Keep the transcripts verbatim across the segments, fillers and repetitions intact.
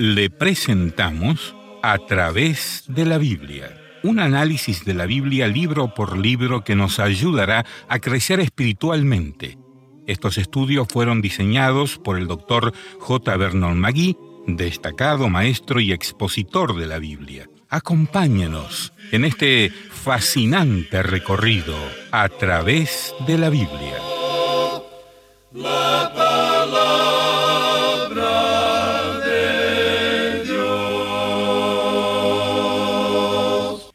Le presentamos A través de la Biblia, un análisis de la Biblia libro por libro que nos ayudará a crecer espiritualmente. Estos estudios fueron diseñados por el doctor J. Vernon McGee, destacado maestro y expositor de la Biblia. Acompáñenos en este fascinante recorrido a través de la Biblia. La palabra de Dios.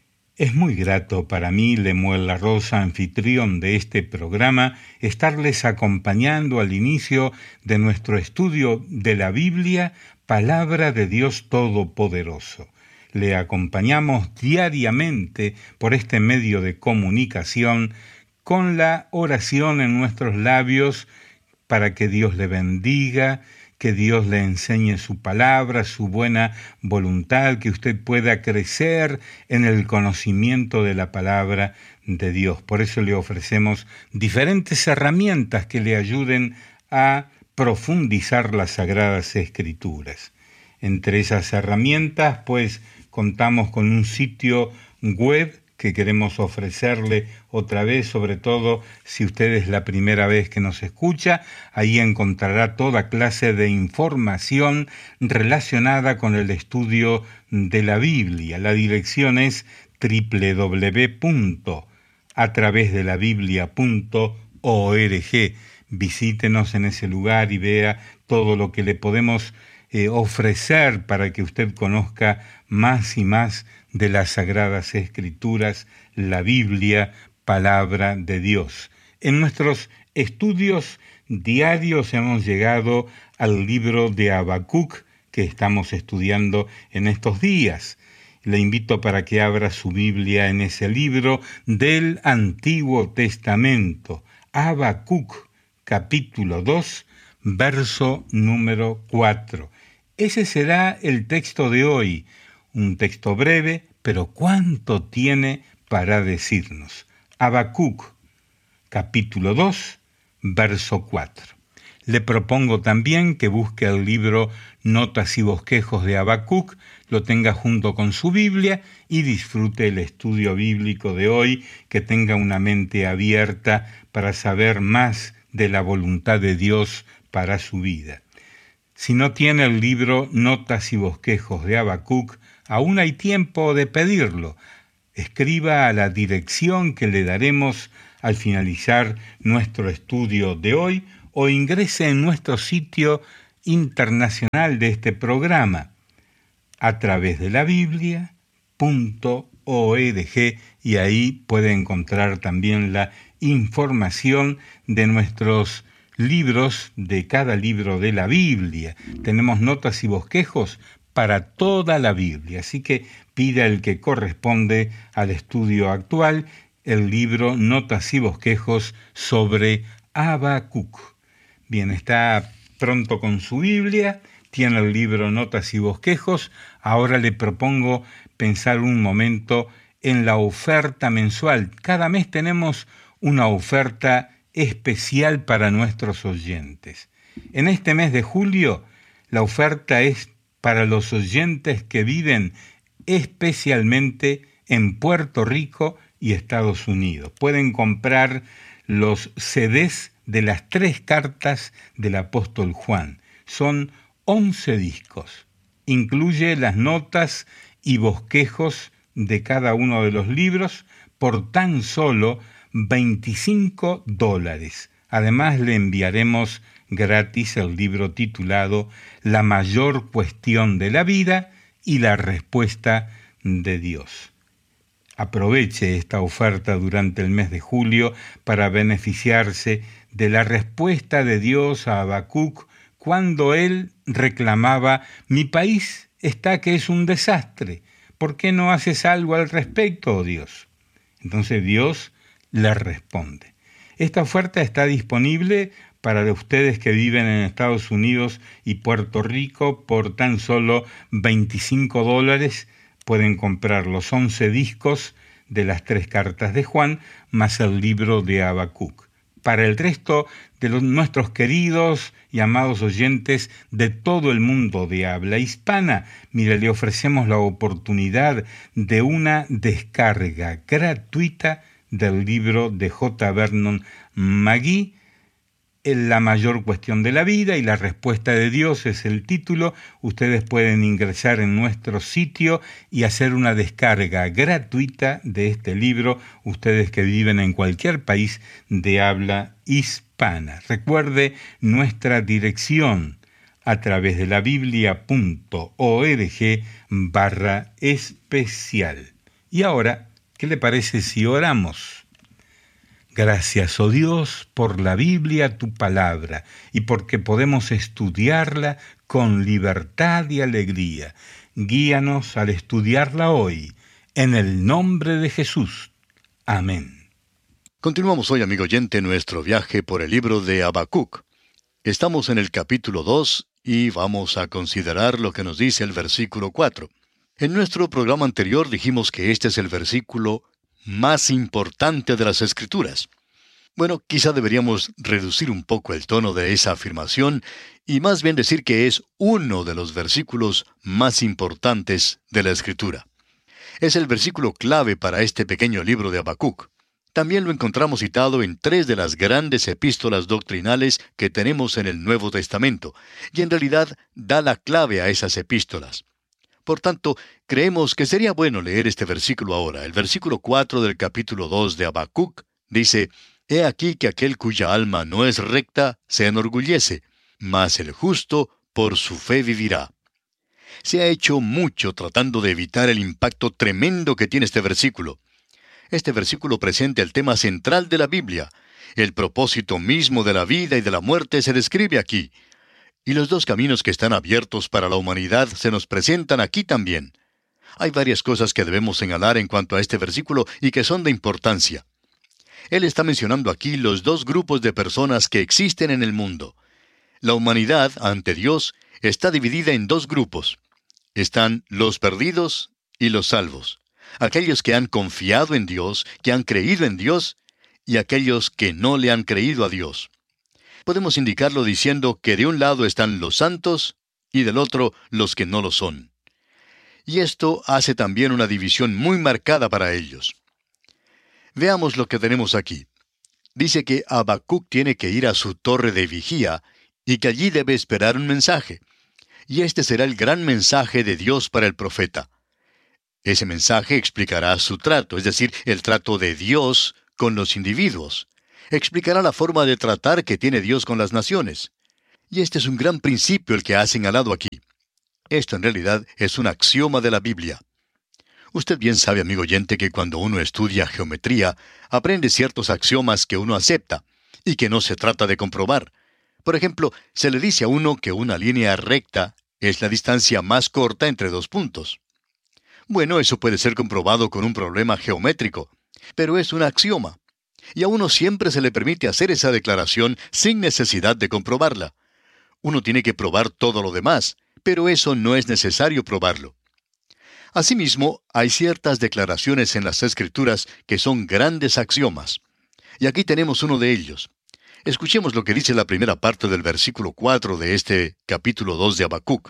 Es muy grato para mí, Lemuel La Rosa, anfitrión de este programa, estarles acompañando al inicio de nuestro estudio de la Biblia, Palabra de Dios Todopoderoso. Le acompañamos diariamente por este medio de comunicación con la oración en nuestros labios para que Dios le bendiga, que Dios le enseñe su palabra, su buena voluntad, que usted pueda crecer en el conocimiento de la palabra de Dios. Por eso le ofrecemos diferentes herramientas que le ayuden a profundizar las Sagradas Escrituras. Entre esas herramientas, pues, contamos con un sitio web que queremos ofrecerle otra vez, sobre todo si usted es la primera vez que nos escucha. Ahí encontrará toda clase de información relacionada con el estudio de la Biblia. La dirección es doble u doble u doble u punto a través de la biblia punto org. Visítenos en ese lugar y vea todo lo que le podemos eh, ofrecer para que usted conozca más y más de las Sagradas Escrituras, la Biblia, Palabra de Dios. En nuestros estudios diarios hemos llegado al libro de Habacuc que estamos estudiando en estos días. Le invito para que abra su Biblia en ese libro del Antiguo Testamento, Habacuc, capítulo dos, verso número cuatro. Ese será el texto de hoy. Un texto breve, pero cuánto tiene para decirnos. Habacuc, capítulo dos, verso cuatro. Le propongo también que busque el libro Notas y Bosquejos de Habacuc, lo tenga junto con su Biblia y disfrute el estudio bíblico de hoy, que tenga una mente abierta para saber más de la voluntad de Dios para su vida. Si no tiene el libro Notas y Bosquejos de Habacuc, aún hay tiempo de pedirlo. Escriba a la dirección que le daremos al finalizar nuestro estudio de hoy o ingrese en nuestro sitio internacional de este programa, a través de la biblia punto org, y ahí puede encontrar también la información de nuestros libros, de cada libro de la Biblia. Tenemos notas y bosquejos para toda la Biblia, así que pida el que corresponde al estudio actual, el libro Notas y Bosquejos sobre Habacuc. Bien, está pronto con su Biblia, tiene el libro Notas y Bosquejos. Ahora le propongo pensar un momento en la oferta mensual. Cada mes tenemos una oferta especial para nuestros oyentes. En este mes de julio, la oferta es para los oyentes que viven especialmente en Puerto Rico y Estados Unidos. Pueden comprar los C Ds de las tres cartas del apóstol Juan. Son once discos. Incluye las notas y bosquejos de cada uno de los libros por tan solo veinticinco dólares. Además, le enviaremos gratis el libro titulado La mayor cuestión de la vida y la respuesta de Dios. Aproveche esta oferta durante el mes de julio para beneficiarse de la respuesta de Dios a Habacuc cuando él reclamaba: mi país está que es un desastre, ¿por qué no haces algo al respecto, oh Dios? Entonces Dios le responde. Esta oferta está disponible para ustedes que viven en Estados Unidos y Puerto Rico por tan solo veinticinco dólares. Pueden comprar los once discos de las tres cartas de Juan más el libro de Habacuc. para el resto de los, nuestros queridos y amados oyentes de todo el mundo de habla hispana. Mire, le ofrecemos la oportunidad de una descarga gratuita del libro de J. Vernon McGee, La mayor cuestión de la vida y la respuesta de Dios es el título. Ustedes pueden ingresar en nuestro sitio y hacer una descarga gratuita de este libro, ustedes que viven en cualquier país de habla hispana. Recuerde nuestra dirección a través de la biblia punto org barra especial. Y ahora, ¿qué le parece si oramos? Gracias, oh Dios, por la Biblia, tu palabra, y porque podemos estudiarla con libertad y alegría. Guíanos al estudiarla hoy, en el nombre de Jesús. Amén. Continuamos hoy, amigo oyente, nuestro viaje por el libro de Habacuc. Estamos en el capítulo dos y vamos a considerar lo que nos dice el versículo cuatro. En nuestro programa anterior dijimos que este es el versículo más importante de las Escrituras. Bueno, quizá deberíamos reducir un poco el tono de esa afirmación y más bien decir que es uno de los versículos más importantes de la Escritura. Es el versículo clave para este pequeño libro de Habacuc. También lo encontramos citado en tres de las grandes epístolas doctrinales que tenemos en el Nuevo Testamento, y en realidad da la clave a esas epístolas. Por tanto, creemos que sería bueno leer este versículo ahora. El versículo cuatro del capítulo dos de Habacuc dice: He aquí que aquel cuya alma no es recta se enorgullece, mas el justo por su fe vivirá. Se ha hecho mucho tratando de evitar el impacto tremendo que tiene este versículo. Este versículo presenta el tema central de la Biblia. El propósito mismo de la vida y de la muerte se describe aquí. Y los dos caminos que están abiertos para la humanidad se nos presentan aquí también. Hay varias cosas que debemos señalar en cuanto a este versículo y que son de importancia. Él está mencionando aquí los dos grupos de personas que existen en el mundo. La humanidad, ante Dios, está dividida en dos grupos. Están los perdidos y los salvos. Aquellos que han confiado en Dios, que han creído en Dios, y aquellos que no le han creído a Dios. Podemos indicarlo diciendo que de un lado están los santos y del otro los que no lo son. Y esto hace también una división muy marcada para ellos. Veamos lo que tenemos aquí. Dice que Habacuc tiene que ir a su torre de vigía y que allí debe esperar un mensaje. Y este será el gran mensaje de Dios para el profeta. Ese mensaje explicará su trato, es decir, el trato de Dios con los individuos. Explicará la forma de tratar que tiene Dios con las naciones. Y este es un gran principio el que ha señalado aquí. Esto en realidad es un axioma de la Biblia. Usted bien sabe, amigo oyente, que cuando uno estudia geometría, aprende ciertos axiomas que uno acepta y que no se trata de comprobar. Por ejemplo, se le dice a uno que una línea recta es la distancia más corta entre dos puntos. Bueno, eso puede ser comprobado con un problema geométrico, pero es un axioma. Y a uno siempre se le permite hacer esa declaración sin necesidad de comprobarla. Uno tiene que probar todo lo demás, pero eso no es necesario probarlo. Asimismo, hay ciertas declaraciones en las Escrituras que son grandes axiomas. Y aquí tenemos uno de ellos. Escuchemos lo que dice la primera parte del versículo cuatro de este capítulo dos de Habacuc.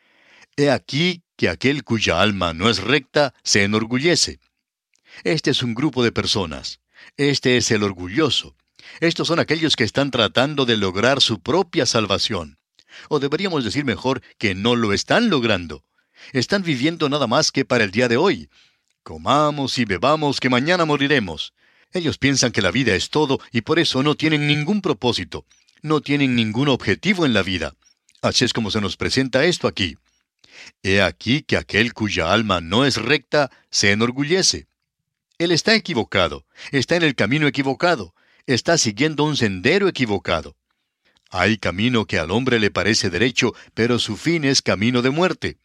He aquí que aquel cuya alma no es recta se enorgullece. Este es un grupo de personas. Este es el orgulloso. Estos son aquellos que están tratando de lograr su propia salvación. O deberíamos decir mejor que no lo están logrando. Están viviendo nada más que para el día de hoy. Comamos y bebamos que mañana moriremos. Ellos piensan que la vida es todo y por eso no tienen ningún propósito. No tienen ningún objetivo en la vida. Así es como se nos presenta esto aquí. He aquí que aquel cuya alma no es recta se enorgullece. Él está equivocado, está en el camino equivocado, está siguiendo un sendero equivocado. Hay camino que al hombre le parece derecho, pero su fin es camino de muerte.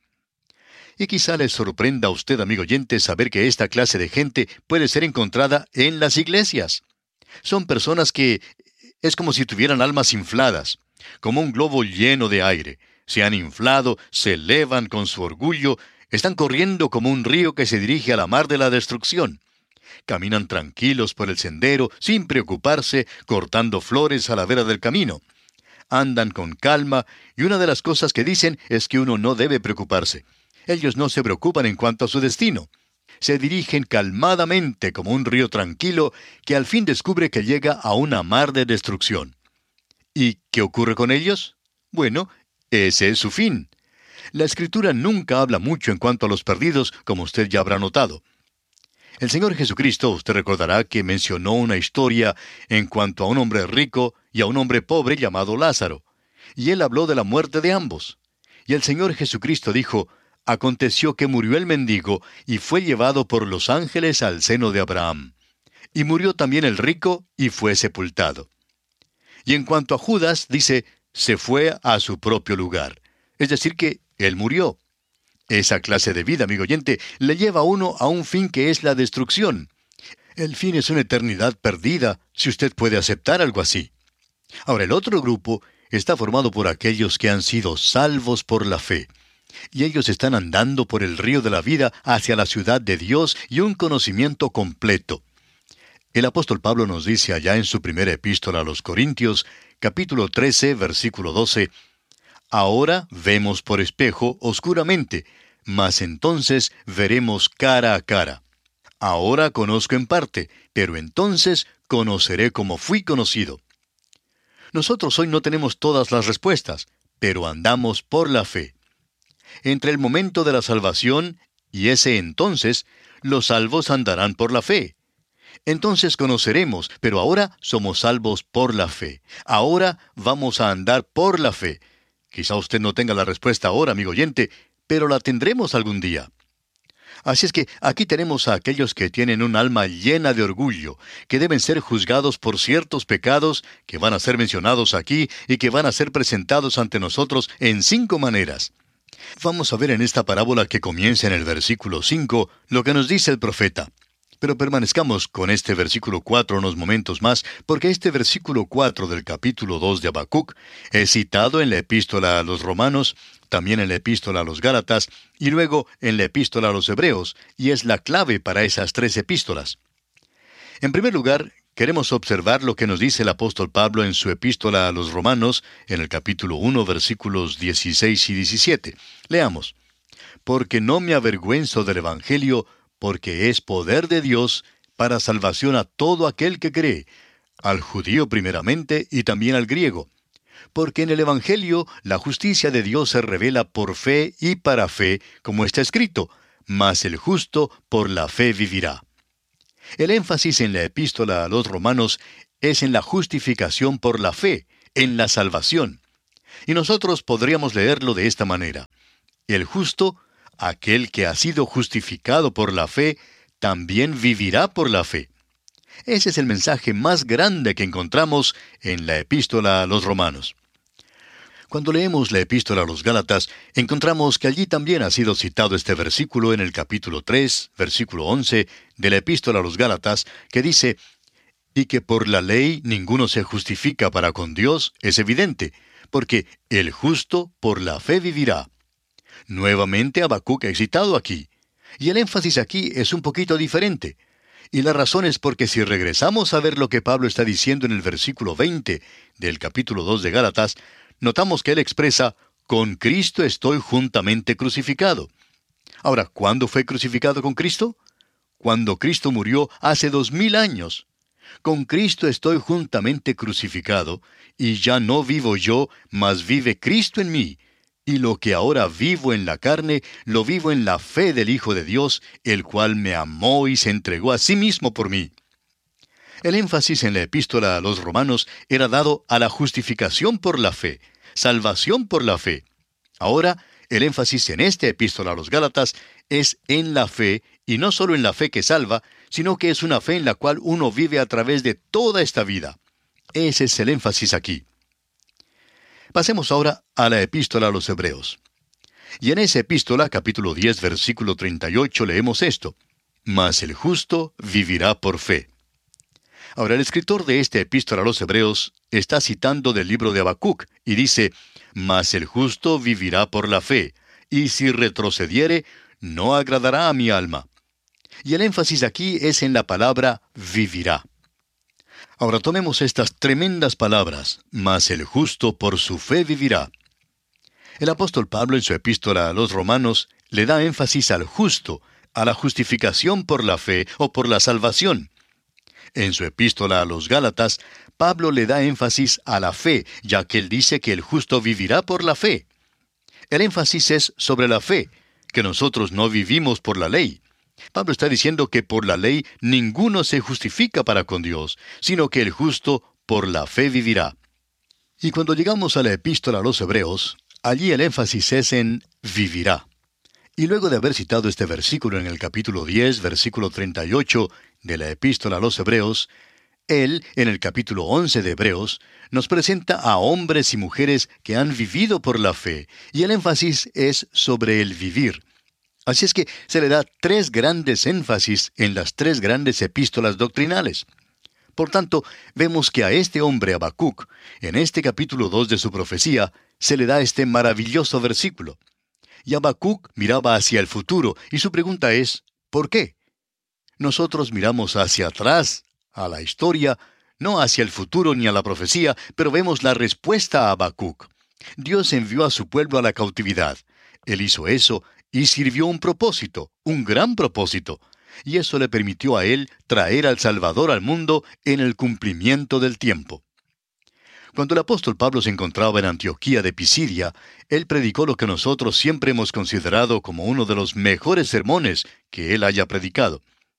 Y quizá les sorprenda a usted, amigo oyente, saber que esta clase de gente puede ser encontrada en las iglesias. Son personas que es como si tuvieran almas infladas, como un globo lleno de aire. Se han inflado, se elevan con su orgullo, están corriendo como un río que se dirige a la mar de la destrucción. Caminan tranquilos por el sendero, sin preocuparse, cortando flores a la vera del camino. Andan con calma, y una de las cosas que dicen es que uno no debe preocuparse. Ellos no se preocupan en cuanto a su destino. Se dirigen calmadamente como un río tranquilo que al fin descubre que llega a una mar de destrucción. ¿Y qué ocurre con ellos? Bueno, ese es su fin. La Escritura nunca habla mucho en cuanto a los perdidos, como usted ya habrá notado. El Señor Jesucristo, usted recordará que mencionó una historia en cuanto a un hombre rico y a un hombre pobre llamado Lázaro. Y él habló de la muerte de ambos. Y el Señor Jesucristo dijo, aconteció que murió el mendigo y fue llevado por los ángeles al seno de Abraham. Y murió también el rico y fue sepultado. Y en cuanto a Judas, dice, se fue a su propio lugar. Es decir que él murió. Esa clase de vida, amigo oyente, le lleva a uno a un fin que es la destrucción. El fin es una eternidad perdida, si usted puede aceptar algo así. Ahora, el otro grupo está formado por aquellos que han sido salvos por la fe. Y ellos están andando por el río de la vida hacia la ciudad de Dios y un conocimiento completo. El apóstol Pablo nos dice allá en su primera epístola a los Corintios, capítulo trece, versículo doce, ahora vemos por espejo oscuramente, mas entonces veremos cara a cara. Ahora conozco en parte, pero entonces conoceré como fui conocido. Nosotros hoy no tenemos todas las respuestas, pero andamos por la fe. Entre el momento de la salvación y ese entonces, los salvos andarán por la fe. Entonces conoceremos, pero ahora somos salvos por la fe. Ahora vamos a andar por la fe. Quizá usted no tenga la respuesta ahora, amigo oyente, pero la tendremos algún día. Así es que aquí tenemos a aquellos que tienen un alma llena de orgullo, que deben ser juzgados por ciertos pecados que van a ser mencionados aquí y que van a ser presentados ante nosotros en cinco maneras. Vamos a ver en esta parábola que comienza en el versículo cinco lo que nos dice el profeta. Pero permanezcamos con este versículo cuatro unos momentos más, porque este versículo cuatro del capítulo dos de Habacuc es citado en la epístola a los Romanos, también en la epístola a los Gálatas, y luego en la epístola a los Hebreos, y es la clave para esas tres epístolas. En primer lugar, queremos observar lo que nos dice el apóstol Pablo en su epístola a los Romanos, en el capítulo uno, versículos dieciséis y diecisiete. Leamos. Porque no me avergüenzo del Evangelio, porque es poder de Dios para salvación a todo aquel que cree, al judío primeramente y también al griego. Porque en el Evangelio la justicia de Dios se revela por fe y para fe, como está escrito, mas el justo por la fe vivirá. El énfasis en la epístola a los Romanos es en la justificación por la fe, en la salvación. Y nosotros podríamos leerlo de esta manera. El justo, aquel que ha sido justificado por la fe, también vivirá por la fe. Ese es el mensaje más grande que encontramos en la epístola a los Romanos. Cuando leemos la epístola a los Gálatas, encontramos que allí también ha sido citado este versículo en el capítulo tres, versículo once, de la epístola a los Gálatas, que dice, y que por la ley ninguno se justifica para con Dios, es evidente, porque el justo por la fe vivirá. Nuevamente Habacuc es citado aquí, y el énfasis aquí es un poquito diferente. Y la razón es porque si regresamos a ver lo que Pablo está diciendo en el versículo veinte del capítulo dos de Gálatas, notamos que él expresa, con Cristo estoy juntamente crucificado. Ahora, ¿cuándo fue crucificado con Cristo? Cuando Cristo murió hace dos mil años. Con Cristo estoy juntamente crucificado, y ya no vivo yo, mas vive Cristo en mí. Y lo que ahora vivo en la carne, lo vivo en la fe del Hijo de Dios, el cual me amó y se entregó a sí mismo por mí. El énfasis en la epístola a los Romanos era dado a la justificación por la fe, salvación por la fe. Ahora, el énfasis en esta epístola a los Gálatas es en la fe, y no solo en la fe que salva, sino que es una fe en la cual uno vive a través de toda esta vida. Ese es el énfasis aquí. Pasemos ahora a la epístola a los Hebreos. Y en esa epístola, capítulo diez, versículo treinta y ocho, leemos esto. Mas el justo vivirá por fe. Ahora, el escritor de esta epístola a los Hebreos está citando del libro de Habacuc y dice, mas el justo vivirá por la fe, y si retrocediere, no agradará a mi alma. Y el énfasis aquí es en la palabra vivirá. Ahora tomemos estas tremendas palabras, mas el justo por su fe vivirá. El apóstol Pablo en su epístola a los Romanos le da énfasis al justo, a la justificación por la fe o por la salvación. En su epístola a los Gálatas, Pablo le da énfasis a la fe, ya que él dice que el justo vivirá por la fe. El énfasis es sobre la fe, que nosotros no vivimos por la ley. Pablo está diciendo que por la ley ninguno se justifica para con Dios, sino que el justo por la fe vivirá. Y cuando llegamos a la epístola a los Hebreos, allí el énfasis es en vivirá. Y luego de haber citado este versículo en el capítulo diez, versículo treinta y ocho de la epístola a los Hebreos, él, en el capítulo once de Hebreos, nos presenta a hombres y mujeres que han vivido por la fe, y el énfasis es sobre el vivir. Así es que se le da tres grandes énfasis en las tres grandes epístolas doctrinales. Por tanto, vemos que a este hombre Habacuc, en este capítulo dos de su profecía, se le da este maravilloso versículo. Y Habacuc miraba hacia el futuro, y su pregunta es, ¿por qué? Nosotros miramos hacia atrás, a la historia, no hacia el futuro ni a la profecía, pero vemos la respuesta a Habacuc. Dios envió a su pueblo a la cautividad. Él hizo eso y sirvió un propósito, un gran propósito, y eso le permitió a él traer al Salvador al mundo en el cumplimiento del tiempo. Cuando el apóstol Pablo se encontraba en Antioquía de Pisidia, él predicó lo que nosotros siempre hemos considerado como uno de los mejores sermones que él haya predicado.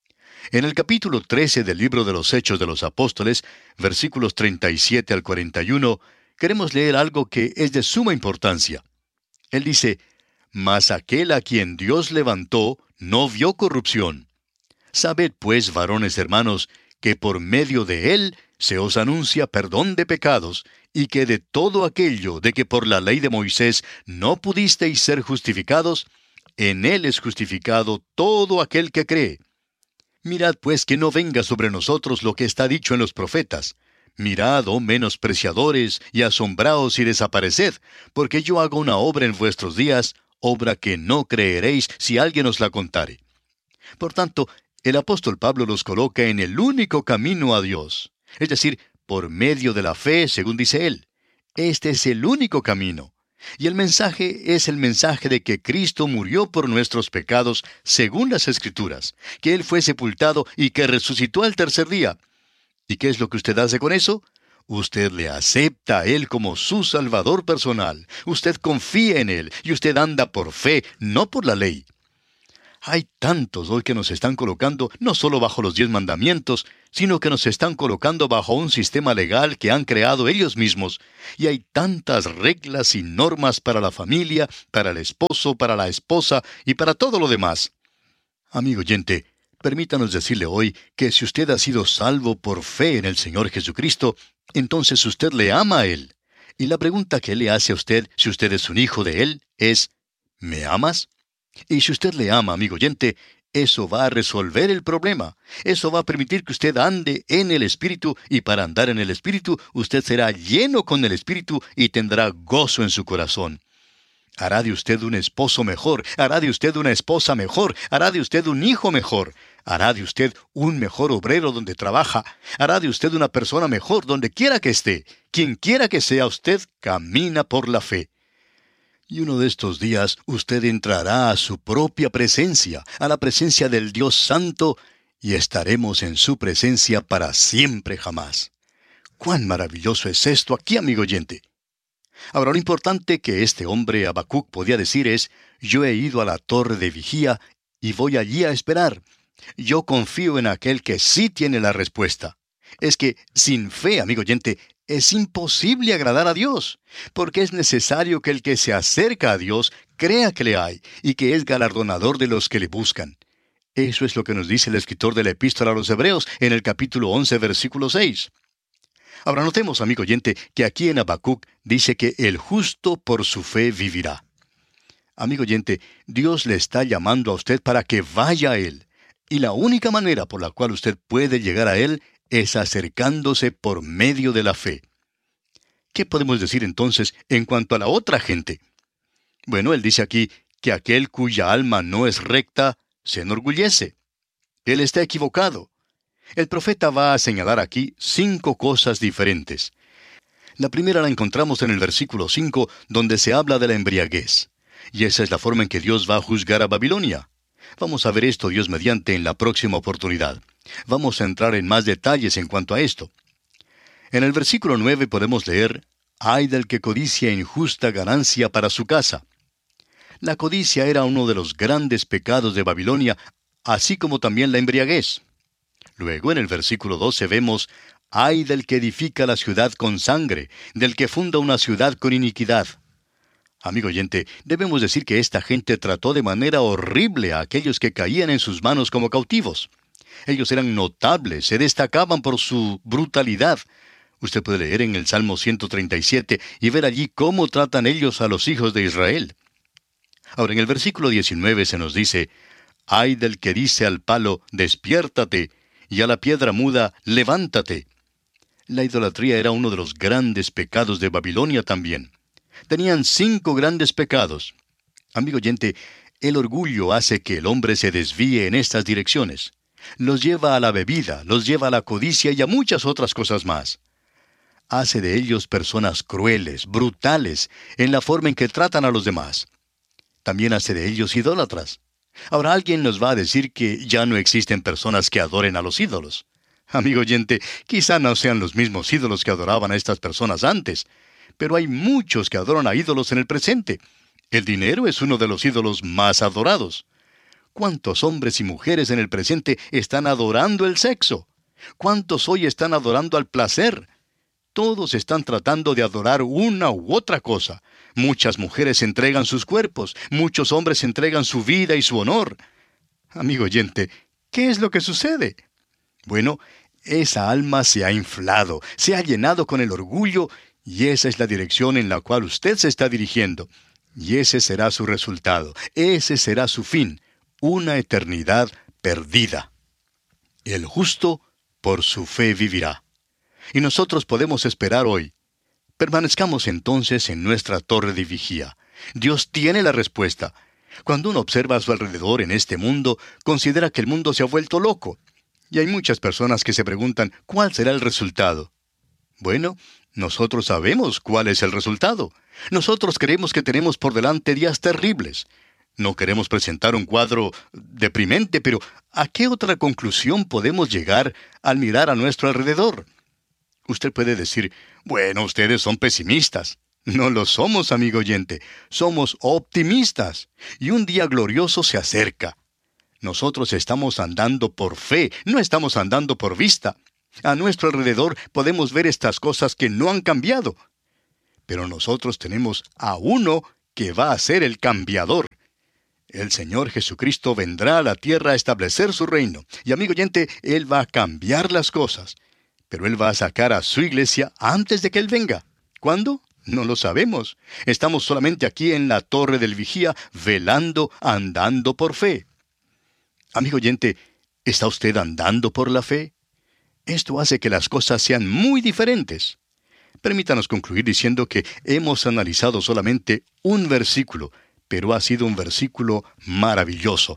En el capítulo trece del libro de los Hechos de los Apóstoles, versículos treinta y siete al cuarenta y uno, queremos leer algo que es de suma importancia. Él dice, «Mas aquel a quien Dios levantó no vio corrupción. Sabed pues, varones hermanos, que por medio de él se os anuncia perdón de pecados, y que de todo aquello de que por la ley de Moisés no pudisteis ser justificados, en él es justificado todo aquel que cree. Mirad pues que no venga sobre nosotros lo que está dicho en los profetas. Mirad, oh menospreciadores, y asombraos y desapareced, porque yo hago una obra en vuestros días, obra que no creeréis si alguien os la contare». Por tanto, el apóstol Pablo los coloca en el único camino a Dios, es decir, por medio de la fe, según dice él. Este es el único camino. Y el mensaje es el mensaje de que Cristo murió por nuestros pecados, según las Escrituras, que Él fue sepultado y que resucitó al tercer día. ¿Y qué es lo que usted hace con eso? Usted le acepta a Él como su Salvador personal. Usted confía en Él y usted anda por fe, no por la ley. Hay tantos hoy que nos están colocando no solo bajo los diez mandamientos, sino que nos están colocando bajo un sistema legal que han creado ellos mismos. Y hay tantas reglas y normas para la familia, para el esposo, para la esposa y para todo lo demás. Amigo oyente, permítanos decirle hoy que si usted ha sido salvo por fe en el Señor Jesucristo, entonces usted le ama a Él. Y la pregunta que Él le hace a usted, si usted es un hijo de Él, es, ¿me amas? Y si usted le ama, amigo oyente, eso va a resolver el problema. Eso va a permitir que usted ande en el Espíritu, y para andar en el Espíritu, usted será lleno con el Espíritu y tendrá gozo en su corazón. Hará de usted un esposo mejor, hará de usted una esposa mejor, hará de usted un hijo mejor, hará de usted un mejor obrero donde trabaja, hará de usted una persona mejor donde quiera que esté. Quien quiera que sea usted, camina por la fe. Y uno de estos días usted entrará a su propia presencia, a la presencia del Dios Santo, y estaremos en su presencia para siempre jamás. ¡Cuán maravilloso es esto aquí, amigo oyente! Ahora, lo importante que este hombre Habacuc podía decir es, yo he ido a la torre de vigía y voy allí a esperar. Yo confío en aquel que sí tiene la respuesta. Es que sin fe, amigo oyente, es imposible agradar a Dios, porque es necesario que el que se acerca a Dios crea que le hay y que es galardonador de los que le buscan. Eso es lo que nos dice el escritor de la epístola a los Hebreos en el capítulo once, versículo seis. Ahora notemos, amigo oyente, que aquí en Habacuc dice que el justo por su fe vivirá. Amigo oyente, Dios le está llamando a usted para que vaya a Él, y la única manera por la cual usted puede llegar a Él es acercándose por medio de la fe. ¿Qué podemos decir entonces en cuanto a la otra gente? Bueno, él dice aquí que aquel cuya alma no es recta se enorgullece. Él está equivocado. El profeta va a señalar aquí cinco cosas diferentes. La primera la encontramos en el versículo cinco, donde se habla de la embriaguez. Y esa es la forma en que Dios va a juzgar a Babilonia. Vamos a ver esto, Dios mediante, en la próxima oportunidad. Vamos a entrar en más detalles en cuanto a esto. En el versículo nueve podemos leer: «Ay del que codicia injusta ganancia para su casa». La codicia era uno de los grandes pecados de Babilonia, así como también la embriaguez. Luego, en el versículo doce vemos: «Ay del que edifica la ciudad con sangre, del que funda una ciudad con iniquidad». Amigo oyente, debemos decir que esta gente trató de manera horrible a aquellos que caían en sus manos como cautivos. Ellos eran notables, se destacaban por su brutalidad. Usted puede leer en el Salmo ciento treinta y siete y ver allí cómo tratan ellos a los hijos de Israel. Ahora, en el versículo diecinueve se nos dice: «Ay del que dice al palo, despiértate, y a la piedra muda, levántate». La idolatría era uno de los grandes pecados de Babilonia también. Tenían cinco grandes pecados. Amigo oyente, el orgullo hace que el hombre se desvíe en estas direcciones. Los lleva a la bebida, los lleva a la codicia y a muchas otras cosas más. Hace de ellos personas crueles, brutales, en la forma en que tratan a los demás. También hace de ellos idólatras. Ahora alguien nos va a decir que ya no existen personas que adoren a los ídolos. Amigo oyente, quizá no sean los mismos ídolos que adoraban a estas personas antes, pero hay muchos que adoran a ídolos en el presente. El dinero es uno de los ídolos más adorados. ¿Cuántos hombres y mujeres en el presente están adorando el sexo? ¿Cuántos hoy están adorando al placer? Todos están tratando de adorar una u otra cosa. Muchas mujeres entregan sus cuerpos, muchos hombres entregan su vida y su honor. Amigo oyente, ¿qué es lo que sucede? Bueno, esa alma se ha inflado, se ha llenado con el orgullo, y esa es la dirección en la cual usted se está dirigiendo. Y ese será su resultado, ese será su fin, una eternidad perdida. El justo por su fe vivirá. Y nosotros podemos esperar hoy. Permanezcamos entonces en nuestra torre de vigía. Dios tiene la respuesta. Cuando uno observa a su alrededor en este mundo, considera que el mundo se ha vuelto loco. Y hay muchas personas que se preguntan, ¿cuál será el resultado? Bueno, nosotros sabemos cuál es el resultado. Nosotros creemos que tenemos por delante días terribles. No queremos presentar un cuadro deprimente, pero ¿a qué otra conclusión podemos llegar al mirar a nuestro alrededor? Usted puede decir, bueno, ustedes son pesimistas. No lo somos, amigo oyente. Somos optimistas. Y un día glorioso se acerca. Nosotros estamos andando por fe, no estamos andando por vista. A nuestro alrededor podemos ver estas cosas que no han cambiado. Pero nosotros tenemos a uno que va a ser el cambiador. El Señor Jesucristo vendrá a la tierra a establecer su reino. Y amigo oyente, Él va a cambiar las cosas. Pero Él va a sacar a su iglesia antes de que Él venga. ¿Cuándo? No lo sabemos. Estamos solamente aquí en la torre del vigía, velando, andando por fe. Amigo oyente, ¿está usted andando por la fe? Esto hace que las cosas sean muy diferentes. Permítanos concluir diciendo que hemos analizado solamente un versículo, pero ha sido un versículo maravilloso.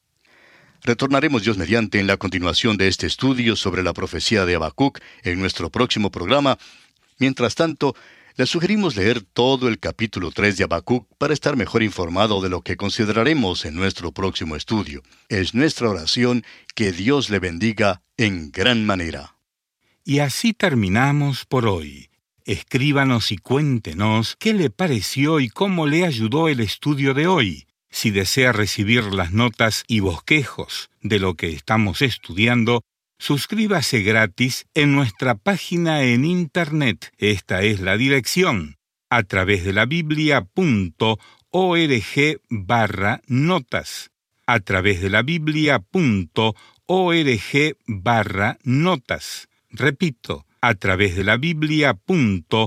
Retornaremos Dios mediante en la continuación de este estudio sobre la profecía de Habacuc en nuestro próximo programa. Mientras tanto, le sugerimos leer todo el capítulo tres de Habacuc para estar mejor informado de lo que consideraremos en nuestro próximo estudio. Es nuestra oración que Dios le bendiga en gran manera. Y así terminamos por hoy. Escríbanos y cuéntenos qué le pareció y cómo le ayudó el estudio de hoy. Si desea recibir las notas y bosquejos de lo que estamos estudiando, suscríbase gratis en nuestra página en Internet. Esta es la dirección: a través de la biblia punto org barra notas. A través de la biblia punto org barra notas. Repito, a través de la biblia punto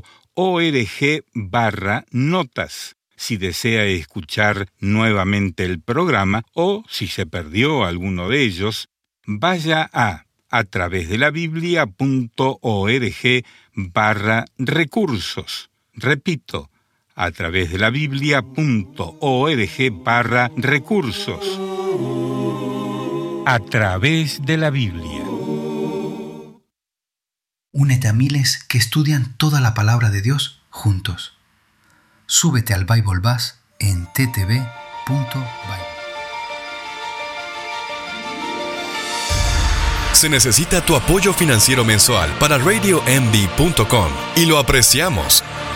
org barra notas. Si desea escuchar nuevamente el programa o si se perdió alguno de ellos, vaya a a través de la biblia punto org barra recursos. Repito, a través de la biblia punto org barra recursos. a través de la Biblia. Únete a miles que estudian toda la palabra de Dios juntos. Súbete al Bible Bus en t t b punto bible. Se necesita tu apoyo financiero mensual para radio m b punto com y lo apreciamos.